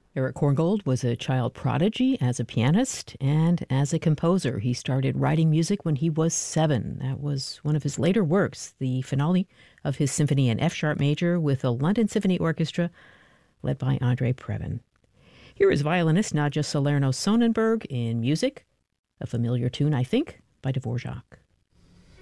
Eric Korngold was a child prodigy as a pianist and as a composer. He started writing music when he was 7. That was one of his later works, the finale of his symphony in F-sharp major with the London Symphony Orchestra, led by Andre Previn. Here is violinist Nadja Salerno Sonnenberg in music, a familiar tune, I think, by Dvorak.